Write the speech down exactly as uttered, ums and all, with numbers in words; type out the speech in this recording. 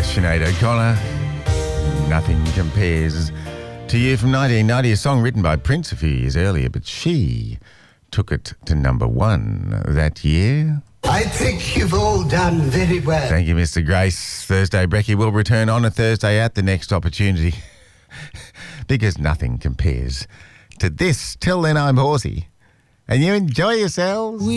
Sinead O'Connor, Nothing Compares to You from nineteen ninety, a song written by Prince a few years earlier, but she took it to number one that year. I think you've all done very well. Thank you, Mister Grace. Thursday Brekkie will return on a Thursday at the next opportunity because nothing compares to this. Till then, I'm Horsey, and you enjoy yourselves. We